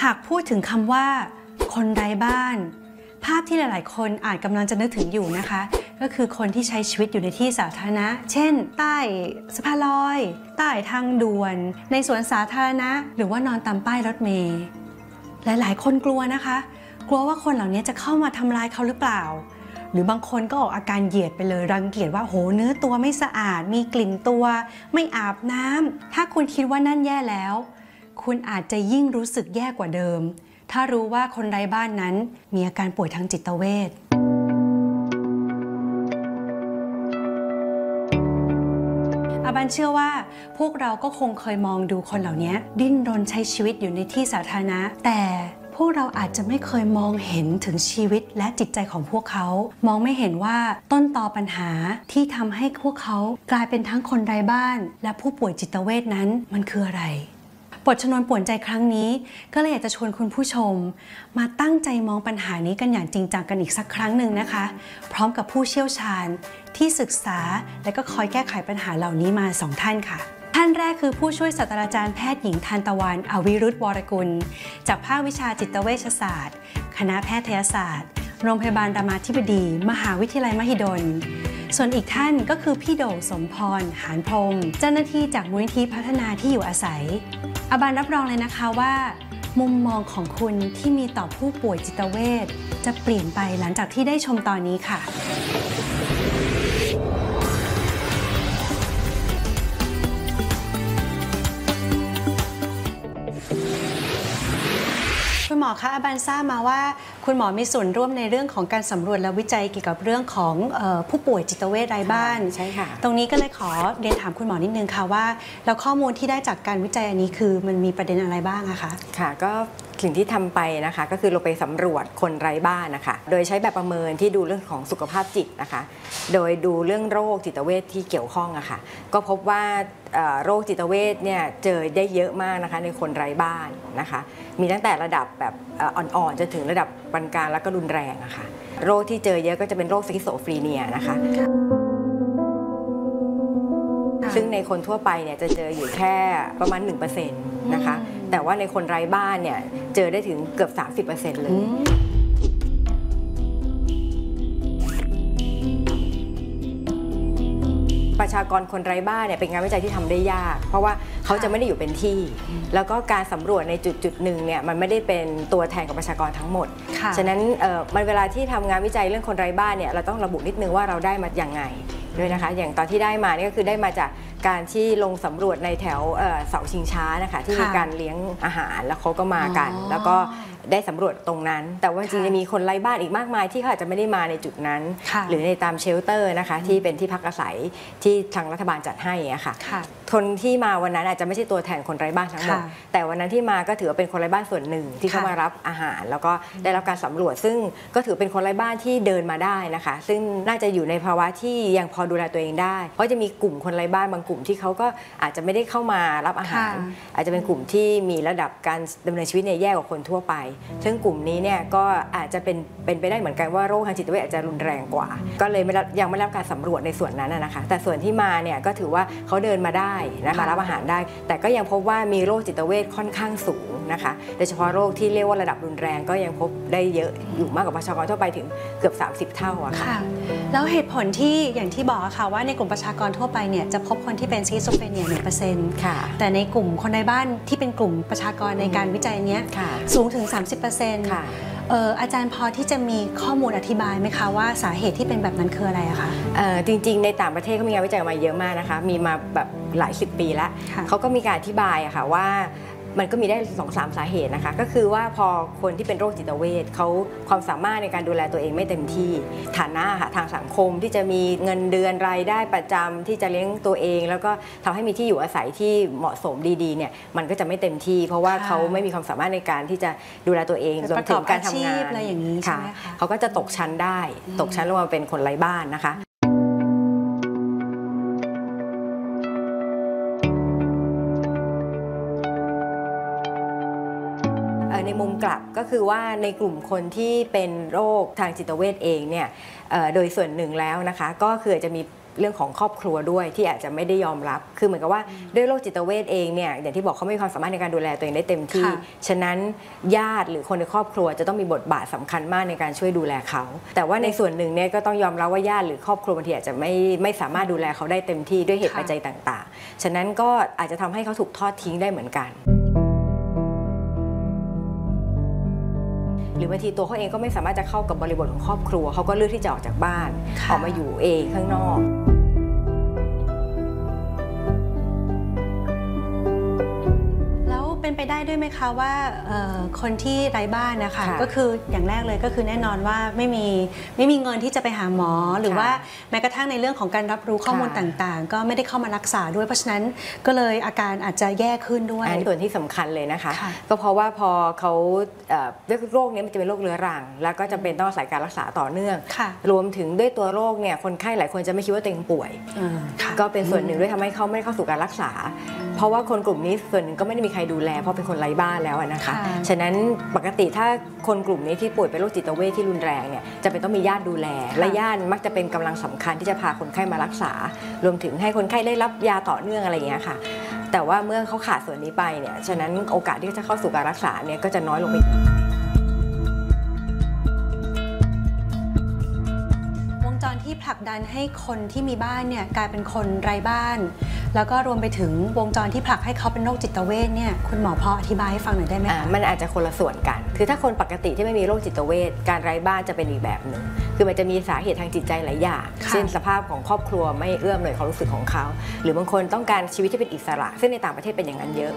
ากพูดถึงคำว่าคนไร้บ้านภาพที่หลายๆคนอาจกำลังจะนึกถึงอยู่นะคะก็คือคนที่ใช้ชีวิตอยู่ในที่สาธารณะเช่นใต้สะพานลอยใต้ทางด่วนในสวนสาธารณะหรือว่านอนตามป้ายรถเมล์หลายๆคนกลัวนะคะกลัวว่าคนเหล่านี้จะเข้ามาทำร้ายเขาหรือเปล่าหรือบางคนก็ออกอาการเหยียดไปเลยรังเกียจว่าโหเนื้อตัวไม่สะอาดมีกลิ่นตัวไม่อาบน้ำถ้าคุณคิดว่านั่นแย่แล้วคุณอาจจะยิ่งรู้สึกแย่กว่าเดิมถ้ารู้ว่าคนไร้บ้านนั้นมีอาการป่วยทางจิตเวชอาบันเชื่อว่าพวกเราก็คงเคยมองดูคนเหล่านี้ดิ้นรนใช้ชีวิตอยู่ในที่สาธารณะแต่พวกเราอาจจะไม่เคยมองเห็นถึงชีวิตและจิตใจของพวกเขามองไม่เห็นว่าต้นตอปัญหาที่ทำให้พวกเขากลายเป็นทั้งคนไร้บ้านและผู้ป่วยจิตเวชนั้นมันคืออะไรบทชนวนป่วนใจครั้งนี้ก็เลยอยากจะชวนคุณผู้ชมมาตั้งใจมองปัญหานี้กันอย่างจริงจังกันอีกสักครั้งหนึ่งนะคะพร้อมกับผู้เชี่ยวชาญที่ศึกษาและก็คอยแก้ไขปัญหาเหล่านี้มา2ท่านค่ะท่านแรกคือผู้ช่วยศาสตราจารย์แพทย์หญิงทานตะวันอวิรุธวรกุลจากภาควิชาจิตเวชศาสตร์คณะแพทยศาสตร์โรงพยาบาลรามาธิบดีมหาวิทยาลัยมหิดลส่วนอีกท่านก็คือพี่โด่งสมพรหานพรหมเจ้าหน้าที่จากมูลนิธิพัฒนาที่อยู่อาศัยอาบันรับรองเลยนะคะว่ามุมมองของคุณที่มีต่อผู้ป่วยจิตเวชจะเปลี่ยนไปหลังจากที่ได้ชมตอนนี้ค่ะคุณหมอคะอาบันทราบมาว่าคุณหมอมีส่วนร่วมในเรื่องของการสำรวจและวิจัยเกี่ยวกับเรื่องของผู้ป่วยจิตเวชไร้บ้านใช่ค่ะตรงนี้ก็เลยขอเรียนถามคุณหมอนิดนึงค่ะว่าแล้วข้อมูลที่ได้จากการวิจัยอันนี้คือมันมีประเด็นอะไรบ้างอะคะค่ะก็สิ่งที่ทำไปนะคะก็คือเราไปสำรวจคนไร้บ้านนะคะโดยใช้แบบประเมินที่ดูเรื่องของสุขภาพจิตนะคะโดยดูเรื่องโรคจิตเวชที่เกี่ยวข้องอะค่ะก็พบว่าโรคจิตเวชเนี่ยเจอได้เยอะมากนะคะในคนไร้บ้านนะคะมีตั้งแต่ระดับแบบอ่อนๆจนถึงระดับปานกลางแล้วก็รุนแรงอะค่ะโรคที่เจอเยอะก็จะเป็นโรคสคิโซฟรีเนียนะคะซึ่งในคนทั่วไปเนี่ยจะเจออยู่แค่ประมาณ 1% นะคะแต่ว่าในคนไร้บ้านเนี่ยเจอได้ถึงเกือบ 30% เลยประชากรคนไร้บ้านเนี่ยเป็นงานวิจัยที่ทำได้ยากเพราะว่าเขาจะไม่ได้อยู่เป็นที่แล้วก็การสำรวจในจุดหนึ่งเนี่ยมันไม่ได้เป็นตัวแทนของประชากรทั้งหมดฉะนั้นมันเวลาที่ทำงานวิจัยเรื่องคนไร้บ้านเนี่ยเราต้องระบุนิดนึงว่าเราได้มาอย่างไงด้วยนะคะอย่างตอนที่ได้มานี่ก็คือได้มาจากการที่ลงสำรวจในแถวเสาชิงช้านะคะที่มีการเลี้ยงอาหารแล้วเขาก็มากันแล้วก็ได้สำรวจตรงนั้นแต่ว่าจริงๆมีคนไร้บ้านอีกมากมายที่เขาอาจจะไม่ได้มาในจุดนั้นหรือในตามเชลเตอร์นะคะที่เป็นที่พักอาศัยที่ทางรัฐบาลจัดให้อะค่ะคนที่มาวันนั้นอาจจะไม่ใช่ตัวแทนคนไร้บ้านทั้งหมดแต่วันนั้นที่มาก็ถือว่าเป็นคนไร้บ้านส่วนหนึ่งที่เข้ามารับอาหารแล้วก็ได้รับการสำรวจซึ่งก็ถือเป็นคนไร้บ้านที่เดินมาได้นะคะซึ่งน่าจะอยู่ในภาวะที่ยังพอดูแลตัวเองได้เพราะจะมีกลุ่มคนไร้บ้านบางกลุ่มที่เขาก็อาจจะไม่ได้เข้ามารับอาหารอาจจะเป็นกลุ่มที่มีระดับการดำเนินชีวิตเนี่ยแย่กว่าคนทั่วไปซึ่งกลุ่มนี้เนี่ยก็อาจจะเป็นไปได้เหมือนกันว่าโรคทางจิตเวชอาจจะรุนแรงกว่าก็เลยยังไม่รับการสำรวจในส่วนนั้นนะคะแต่ส่วนที่มาเนี่ยก็ถือว่าเขาเดินมาได้นะคะรับอาหารได้แต่ก็ยังพบว่ามีโรคจิตเวชค่อนข้างสูงนะคะโดยเฉพาะโรคที่เรียกว่าระดับรุนแรงก็ยังพบได้เยอะอยู่มากกว่าประชากรทั่วไปถึงเกือบ30 เท่าอะค่ะแล้วเหตุผลที่อย่างที่บอกค่ะว่าในกลุ่มประชากรทั่วไปเนี่ยจะพบคนที่เป็นสคิโซเฟรเนีย 1% แต่ในกลุ่มคนในบ้านที่เป็นกลุ่มประชากรในการวิจัยนี้สูงถึง 30%อาจารย์พอที่จะมีข้อมูลอธิบายไหมคะว่าสาเหตุที่เป็นแบบนั้นคืออะไรอะคะจริงๆในต่างประเทศเขามีงานวิจัยมาเยอะมากนะคะมีมาแบบหลาย10 ปีแล้วเขาก็มีการอธิบายอะค่ะว่ามันก็มีได้ 2-3 สาเหตุนะคะก็คือว่าพอคนที่เป็นโรคจิตเวชเขาความสามารถในการดูแลตัวเองไม่เต็มที่ฐานะค่ะทางสังคมที่จะมีเงินเดือนรายได้ประจำที่จะเลี้ยงตัวเองแล้วก็ทำให้มีที่อยู่อาศัยที่เหมาะสมดีๆเนี่ยมันก็จะไม่เต็มที่เพราะว่าเขาไม่มีความสามารถในการที่จะดูแลตัวเองรวมถึงการทำงานอะไรอย่างนี้ใช่ไหมคะเขาก็จะตกชั้นได้ตกชั้นลงมาเป็นคนไร้บ้านนะคะในมุมกลับก็คือว่าในกลุ่มคนที่เป็นโรคทางจิตเวชเองเนี่ยโดยส่วนหนึ่งแล้วนะคะก็คือจะมีเรื่องของครอบครัวด้วยที่อาจจะไม่ได้ยอมรับคือเหมือนกับว่าด้วยโรคจิตเวชเองเนี่ยอย่างที่บอกเขาไม่มีความสามารถในการดูแลตัวเองได้เต็มที่ฉะนั้นญาติหรือคนในครอบครัวจะต้องมีบทบาทสำคัญมากในการช่วยดูแลเขาแต่ว่าในส่วนหนึ่งเนี่ยก็ต้องยอมรับว่าญาติหรือครอบครัวบางทีอาจจะไม่สามารถดูแลเขาได้เต็มที่ด้วยเหตุปัจจัยต่างๆฉะนั้นก็อาจจะทำให้เขาถูกทอดทิ้งได้เหมือนกันหรือบางทีตัวเขาเองก็ไม่สามารถจะเข้ากับบริบทของครอบครัวเขาก็เลือกที่จะออกจากบ้านออกมาอยู่เองข้างนอกเป็นไปได้ด้วยไหมคะว่าคนที่ไร้บ้านนะคะก็คืออย่างแรกเลยก็คือแน่นอนว่าไม่มีเงินที่จะไปหาหมอหรือว่าแม้กระทั่งในเรื่องของการรับรู้ข้อมูลต่างๆก็ไม่ได้เข้ามารักษาด้วยเพราะฉะนั้นก็เลยอาการอาจจะแย่ขึ้นด้วยส่วนที่สำคัญเลยนะคะก็เพราะว่าพอเขาโรคนี้มันจะเป็นโรคเรื้อรังแล้วก็จำเป็นต้องอาศัยการรักษาต่อเนื่องรวมถึงด้วยตัวโรคเนี่ยคนไข้หลายคนจะไม่คิดว่าตัวเองป่วยก็เป็นส่วนหนึ่งด้วยทำให้เขาไม่เข้าสู่การรักษาเพราะว่าคนกลุ่มนี้ส่วนหนึ่งก็ไม่ได้มีใครดูแลเพราะเป็นคนไร้บ้านแล้วนะคะฉะนั้นปกติถ้าคนกลุ่มนี้ที่ป่วยเป็นโรคจิตเวชที่รุนแรงเนี่ยจะเป็นต้องมีญาติดูแลและญาติมักจะเป็นกำลังสำคัญที่จะพาคนไข้มารักษารวมถึงให้คนไข้ได้รับยาต่อเนื่องอะไรอย่างเงี้ยค่ะแต่ว่าเมื่อเขาขาดส่วนนี้ไปเนี่ยฉะนั้นโอกาสที่จะเข้าสู่การรักษาเนี่ยก็จะน้อยลงไปอีกที่ผลักดันให้คนที่มีบ้านเนี่ยกลายเป็นคนไร้บ้านแล้วก็รวมไปถึงวงจรที่ผลักให้เขาเป็นโรคจิตเวชเนี่ยคุณหมอพออธิบายให้ฟังหน่อยได้ไหมคะมันอาจจะคนละส่วนกันคือถ้าคนปกติที่ไม่มีโรคจิตเวชการไร้บ้านจะเป็นอีกแบบหนึ่งคือมันจะมีสาเหตุทางจิตใจหลายอย่างเช่นสภาพของครอบครัวไม่เอื้อมหน่วยความรู้สึกของเขาหรือบางคนต้องการชีวิตที่เป็นอิสระซึ่งในต่างประเทศเป็นอย่างนั้นเยอะ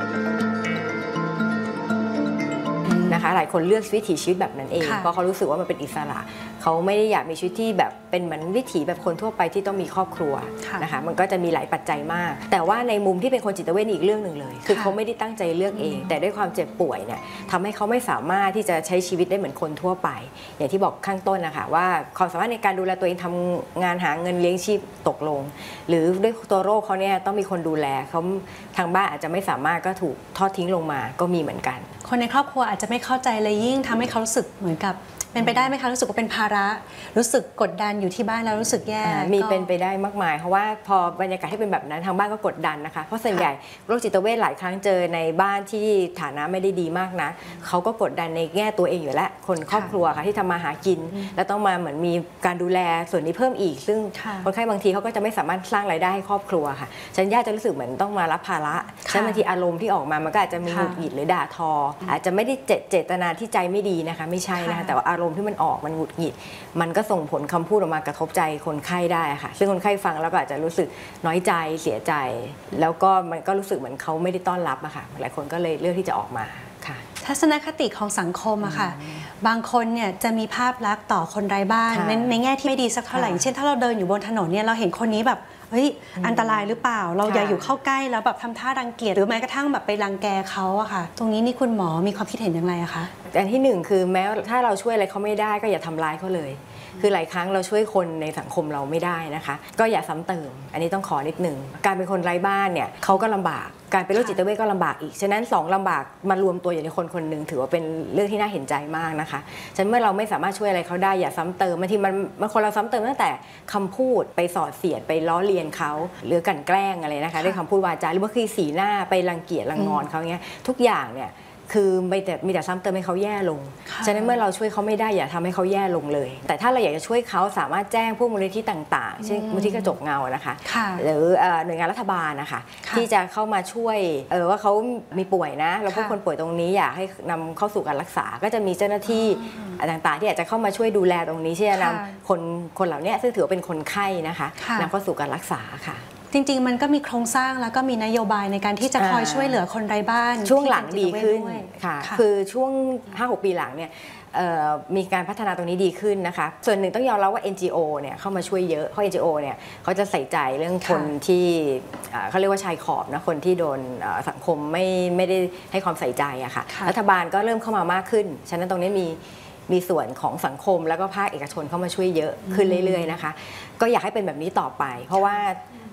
นะคะหลายคนเลือกวิถีชีวิตแบบนั้นเองเพราะเขารู้สึกว่ามันเป็นอิสระเขาไม่ได้อยากมีชีวิตที่แบบเป็นเหมือนวิถีแบบคนทั่วไปที่ต้องมีครอบครัวนะคะมันก็จะมีหลายปัจจัยมากแต่ว่าในมุมที่เป็นคนจิตเวชอีกเรื่องหนึ่งเลยคือเขาไม่ได้ตั้งใจเลือกเองแต่ด้วยความเจ็บป่วยเนี่ยทำให้เขาไม่สามารถที่จะใช้ชีวิตได้เหมือนคนทั่วไปอย่างที่บอกข้างต้นนะคะว่าความสามารถในการดูแลตัวเองทำงานหาเงินเลี้ยงชีพตกลงหรือด้วยตัวโรคเขาเนี่ยต้องมีคนดูแลเขาทางบ้านอาจจะไม่สามารถก็ถูกทอดทิ้งลงมาก็มีเหมือนกันคนในครอบครัวอาจจะไม่เข้าใจเลยยิ่งทำให้เขารู้สึกเหมือนกับเป็นไปได้ไหมคะรู้สึกว่าเป็นภาระรู้สึกกดดันอยู่ที่บ้านแล้วรู้สึกแย่มีเป็นไปได้มากมายเพราะว่าพอบรรยากาศที่เป็นแบบนั้นทางบ้านก็กดดันนะคะเพราะส่วนใหญ่โรคจิตเวชหลายครั้งเจอในบ้านที่ฐานะไม่ได้ดีมากนะเขาก็กดดันในแง่ตัวเองอยู่แล้วคนครอบครัวค่ะที่ทำมาหากินแล้วต้องมาเหมือนมีการดูแลส่วนนี้เพิ่มอีกซึ่งคนไข้บางทีเขาก็จะไม่สามารถสร้างรายได้ให้ครอบครัวค่ะฉันญาติจะรู้สึกเหมือนต้องมารับภาระฉะนั้นบางทีอารมณ์ที่ออกมามันก็อาจจะมีหงุดหงิดหรือด่าทออาจจะไม่ได้เจตนาที่ใจไม่ดีนะคะไม่ใช่นะคะแต่ว่าอารมณ์ที่มันออกมันหงุดหงิดมันก็ส่งผลคำพูดออกมากระทบใจคนไข้ได้ค่ะซึ่งคนไข้ฟังแล้วก็อาจจะรู้สึกน้อยใจเสียใจแล้วก็มันก็รู้สึกเหมือนเขาไม่ได้ต้อนรับอะค่ะหลายคนก็เลยเลือกที่จะออกมาค่ะทัศนคติของสังคมอะค่ะบางคนเนี่ยจะมีภาพลักษณ์ต่อคนไร้บ้านในแง่ที่ไม่ดีสักเท่าไหร่เช่นถ้าเราเดินอยู่บนถนนเนี่ยเราเห็นคนนี้แบบเฮ้ยอันตรายหรือเปล่าเราอย่าอยู่เข้าใกล้แล้วแบบทำท่ารังเกียจหรือแม้กระทั่งแบบไปรังแกเขาอะค่ะตรงนี้นี่คุณหมอมีความคิดเห็นอย่างไรอะคะอันที่หนึ่งคือแม้ถ้าเราช่วยอะไรเขาไม่ได้ก็อย่าทำร้ายเขาเลยคือหลายครั้งเราช่วยคนในสังคมเราไม่ได้นะคะก็อย่าซ้ำเติมอันนี้ต้องขอนิดหนึ่งการเป็นคนไร้บ้านเนี่ยเขาก็ลำบากการเป็นโรคจิตเวชก็ลำบากอีกฉะนั้น2ลำบากมารวมตัวอยู่ในคนคนหนึ่งถือว่าเป็นเรื่องที่น่าเห็นใจมากนะคะฉะนั้นเมื่อเราไม่สามารถช่วยอะไรเขาได้อย่าซ้ำเติมบางทีมันคนเราซ้ำเติมตั้งแต่คำพูดไปส่อเสียดไปล้อเลียนเขาหรือกลั่นแกล้งอะไรนะคะด้วยคำพูดวาจาหรือบางทีสีหน้าไปรังเกียจรังงอนเขาเงี้ยทุกอย่างเนี่ยคือมีแต่ซ้ำเติมให้เขาแย่ลงฉะนั้นเมื่อเราช่วยเขาไม่ได้อย่าทำให้เขาแย่ลงเลยแต่ถ้าเราอยากจะช่วยเขาสามารถแจ้งพวกมูลนิธิต่างๆเช่นมูลนิธิกระจกเงานะคะหรือหน่วยงานรัฐบาลนะคะที่จะเข้ามาช่วยว่าเขามีป่วยนะแล้วพวกคนป่วยตรงนี้อยากให้นำเข้าสู่การรักษาก็จะมีเจ้าหน้าที่ต่างๆที่อาจจะเข้ามาช่วยดูแลตรงนี้ที่จะนำคนเหล่านี้ซึ่งถือว่าเป็นคนไข้นะคะนำเข้าสู่การรักษาค่ะจริงๆมันก็มีโครงสร้างแล้วก็มีนโยบายในการที่จะคอยช่วยเหลือคนไร้บ้านช่วงหลังดีขึ้นค่ะคือช่วง 5-6 ปีหลังเนี่ยมีการพัฒนาตรงนี้ดีขึ้นนะคะส่วนหนึ่งต้องยอมรับว่า NGO เนี่ยเข้ามาช่วยเยอะเพราะ NGO เนี่ยเขาจะใส่ใจเรื่องคนที่เขาเรียกว่าชายขอบนะคนที่โดนสังคมไม่ได้ให้ความใส่ใจอะค่ะรัฐบาลก็เริ่มเข้ามามากขึ้นฉะนั้นตรงนี้มีส่วนของสังคมแล้วก็ภาคเอกชนเข้ามาช่วยเยอะขึ้นเรื่อยๆนะคะก็อยากให้เป็นแบบนี้ต่อไปเพราะว่า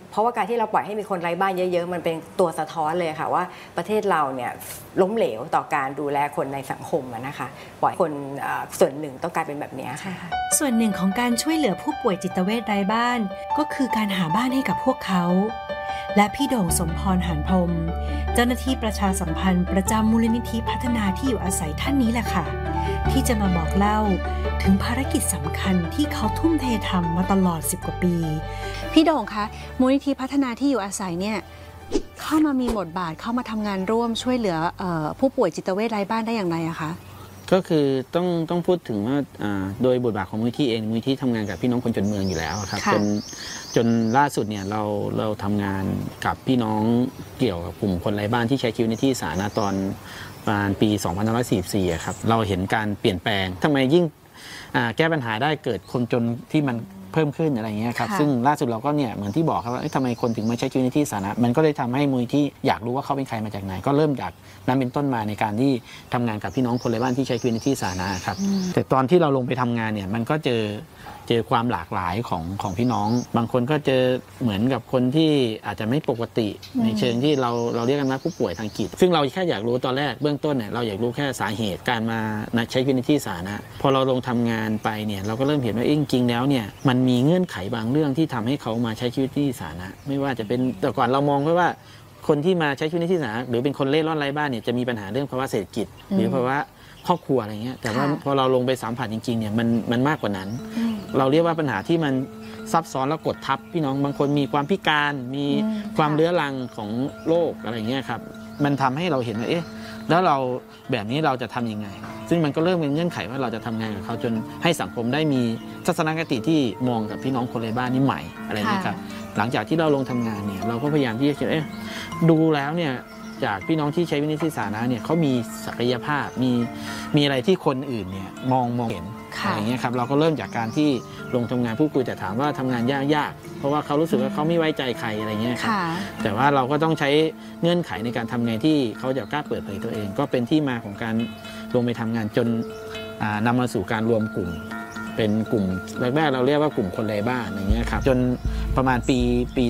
เพราะว่าการที่เราปล่อยให้มีคนไร้บ้านเยอะๆมันเป็นตัวสะท้อนเลยค่ะว่าประเทศเราเนี่ยล้มเหลวต่อการดูแลคนในสังคมนะคะปล่อยคนส่วนหนึ่งต้องกลายเป็นแบบนี้ค่ะส่วนหนึ่งของการช่วยเหลือผู้ป่วยจิตเวชไร้บ้านก็คือการหาบ้านให้กับพวกเขาและพี่โด่งสมพรหานพรหมเจ้าหน้าที่ประชาสัมพันธ์ประจำมูลนิธิพัฒนาที่อยู่อาศัยท่านนี้แหละค่ะที่จะมาบอกเล่าถึงภารกิจสำคัญที่เขาทุ่มเททำมาตลอด10 กว่าปีพี่โด่งคะมูลนิธิพัฒนาที่อยู่อาศัยเนี่ยเข้ามามีบทบาทเข้ามาทำงานร่วมช่วยเหลือผู้ป่วยจิตเวชไร้บ้านได้อย่างไรอะคะก็คือต้องพูดถึงว่าโดยบทบาทของมูลนิธิเองมูลนิธิทำงานกับพี่น้องคนจนเมืองอยู่แล้วครับจนล่าสุดเนี่ยเราทำงานกับพี่น้องเกี่ยวกับกลุ่มคนไร้บ้านที่ใช้ชีวิตในที่สาธารณะตอนประมาณปี 2544 ครับเราเห็นการเปลี่ยนแปลงทำไมยิ่งแก้ปัญหาได้เกิดคนจนที่มันเพิ่มขึ้นอะไรเงี้ยครับซึ่งล่าสุดเราก็เนี่ยเหมือนที่บอกครับว่าทำไมคนถึงมาใช้ชีวิตในที่สาธารณะมันก็เลยทำให้มูลนิธิอยากรู้ว่าเขาเป็นใครมาจากไหนก็เริ่มจากนั้นเป็นต้นมาในการที่ทำงานกับพี่น้องคนไร้บ้านที่ใช้ชีวิตในที่สาธารณะครับแต่ตอนที่เราลงไปทำงานเนี่ยมันก็เจอความหลากหลายของพี่น้องบางคนก็เจอเหมือนกับคนที่อาจจะไม่ปกติในเชิงที่เราเรียกกันว่าผู้ป่วยทางจิตซึ่งเราแค่อยากรู้ตอนแรกเบื้องต้นเนี่ยเราอยากรู้แค่สาเหตุการมาใช้ชีวิตในที่สาธารณะพอเราลงทำงานไปเนี่ยเราก็เริ่มเห็นว่าจริงๆแล้วเนี่ยมันมีเงื่อนไขบางเรื่องที่ทำให้เขามาใช้ชีวิตที่สาธารณะไม่ว่าจะเป็นแต่ก่อนเรามองว่าคนที่มาใช้ชีวิตในที่สาธารณะหรือเป็นคนเล่ร่อนไร้บ้านเนี่ยจะมีปัญหาเรื่องภาวะเศรษฐกิจหรือภาวะครอบครัวอะไรเงี้ยแต่ว่าพอเราลงไปสัมผัสจริงๆเนี่ยมันมากกว่านั้นเราเรียกว่าปัญหาที่มันซับซ้อนแล้วกดทับพี่น้องบางคนมีความพิการมีความเรื้อรังของโรคอะไรเงี้ยครับมันทำให้เราเห็นว่าแล้วเราแบบนี้เราจะทำยังไงซึ่งมันก็เริ่มเป็นเงื่อนไขว่าเราจะทำงานกับเขาจนให้สังคมได้มีทัศนคติที่มองกับพี่น้องคนไร้บ้านนี่ใหม่อะไรเงี้ยครับหลังจากที่เราลงทำงานเนี่ยเราก็พยายามที่จะดูแล้วเนี่ยจากพี่น้องที่ใช้วินิจฉัยสาธารณะเนี่ยเขามีศักยภาพมีอะไรที่คนอื่นเนี่ยมองเห็นอะไรเงี้ยครับเราก็เริ่มจากการที่ลงทำงานพูดคุยแต่ถามว่าทำงานยากเพราะว่าเขารู้สึกว่าเขาไม่ไว้ใจใครอะไรเงี้ยครับแต่ว่าเราก็ต้องใช้เงื่อนไขในการทำงานที่เขาจะกล้าเปิดเผยตัวเองก็เป็นที่มาของการลงไปทำงานจนนำมาสู่การรวมกลุ่มเป็นกลุ่มแรกๆเราเรียกว่ากลุ่มคนไร้บ้านอย่างเงี้ยครับจนประมาณปี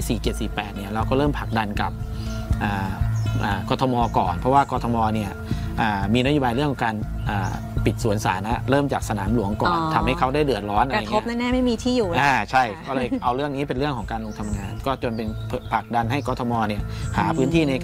47-48 เนี่ยเราก็เริ่มผลักดันกับกทมก่อนเพราะว่ากทมเนี่ยมีนโยบายเรื่องของการปิดสวนสาธารณะเริ่มจากสนามหลวงก่อนทำให้เขาได้เดือดร้อนอะไรเงี้ยกระทบแน่ๆไม่มีที่อยู่ใช่ก็เลยเอาเรื่องนี้เป็นเรื่องของการลงทำงานก็จนเป็นผลักดันให้กทมเนี่ยหาพื้นที่ใน